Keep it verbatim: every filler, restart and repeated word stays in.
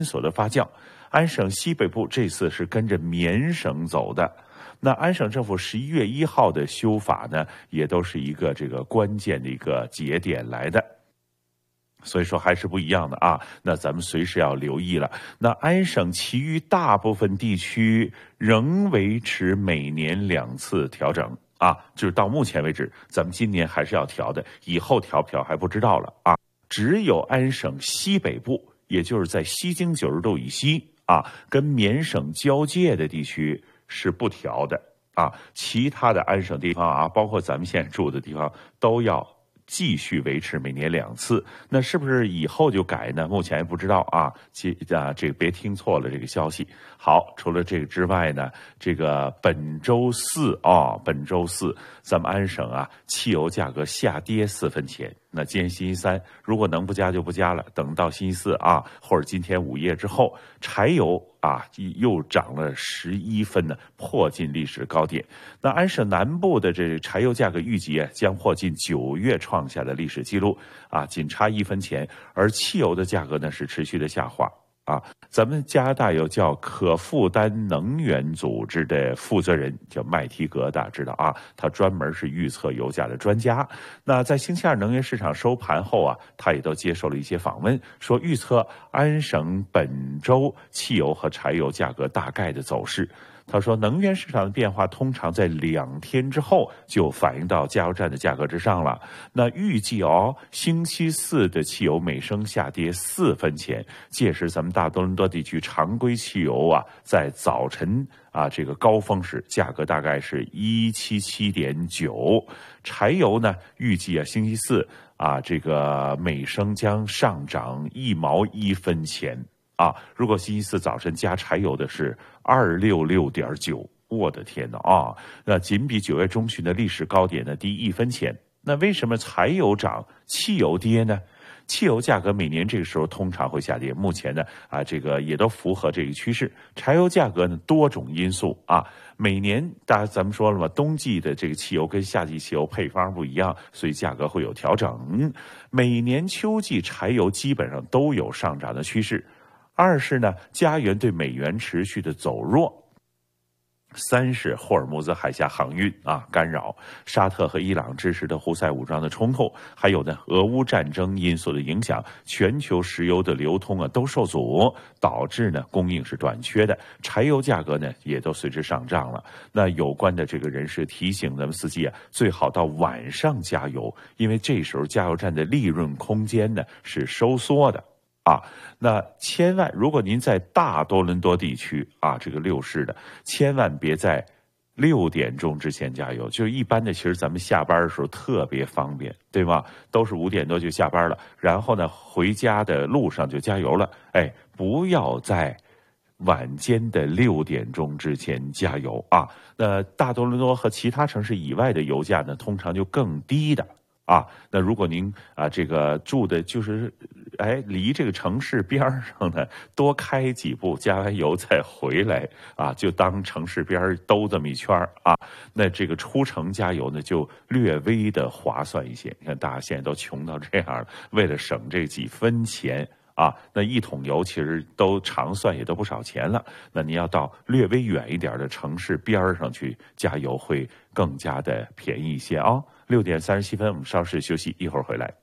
所的发酵。安省西北部这次是跟着缅省走的。那安省政府十一月一号的修法呢，也都是一个这个关键的一个节点来的。所以说还是不一样的啊，那咱们随时要留意了。那安省其余大部分地区仍维持每年两次调整啊，就是到目前为止，咱们今年还是要调的，以后调不调还不知道了啊。只有安省西北部，也就是在西经九十度以西啊，跟缅省交界的地区是不调的啊，其他的安省地方啊，包括咱们现在住的地方都要继续维持每年两次。那是不是以后就改呢？目前不知道啊，这啊这个别听错了这个消息。好，除了这个之外呢，这个本周四啊，本周四咱们安省啊，汽油价格下跌四分钱。那今天星期三，如果能不加就不加了，等到星期四啊，或者今天午夜之后，柴油啊又涨了十一分呢，破近历史高点。那安省南部的这柴油价格预计啊，将破近九月创下的历史记录啊，仅差一分钱。而汽油的价格呢是持续的下滑。啊，咱们加拿大有叫可负担能源组织的负责人叫麦提格，大家知道啊，他专门是预测油价的专家。那在星期二能源市场收盘后啊，他也都接受了一些访问，说预测安省本周汽油和柴油价格大概的走势。他说，能源市场的变化通常在两天之后就反映到加油站的价格之上了。那预计哦，星期四的汽油每升下跌四分钱，届时咱们大多伦多地区常规汽油啊，在早晨啊这个高峰时价格大概是一七七点九，柴油呢预计啊星期四啊这个每升将上涨一毛一分钱。啊，如果星期四早晨加柴油的是二六六点九，我的天哪啊！那仅比九月中旬的历史高点呢低一分钱。那为什么柴油涨，汽油跌呢？汽油价格每年这个时候通常会下跌，目前呢啊这个也都符合这个趋势。柴油价格呢多种因素啊，每年大家咱们说了嘛，冬季的这个汽油跟夏季汽油配方不一样，所以价格会有调整。每年秋季柴油基本上都有上涨的趋势。二是呢，加元对美元持续的走弱。三是霍尔木兹海峡航运啊干扰，沙特和伊朗支持的胡塞武装的冲突，还有呢俄乌战争因素的影响，全球石油的流通啊都受阻，导致呢供应是短缺的，柴油价格呢也都随之上涨了。那有关的这个人士提醒咱们司机啊，最好到晚上加油，因为这时候加油站的利润空间呢是收缩的。啊，那千万，如果您在大多伦多地区啊，这个六市的，千万别在六点钟之前加油。就是一般的，其实咱们下班的时候特别方便，对吗？都是五点多就下班了，然后呢，回家的路上就加油了。哎，不要在晚间的六点钟之前加油啊。那大多伦多和其他城市以外的油价呢，通常就更低的。啊，那如果您啊这个住的就是，哎，离这个城市边上呢，多开几步，加完油再回来啊，就当城市边兜这么一圈啊，那这个出城加油呢就略微的划算一些。你看大家现在都穷到这样了，为了省这几分钱啊，那一桶油其实都长算也都不少钱了。那你要到略微远一点的城市边上去加油，会更加的便宜一些啊。六点三十七分，我们稍事休息，一会儿回来。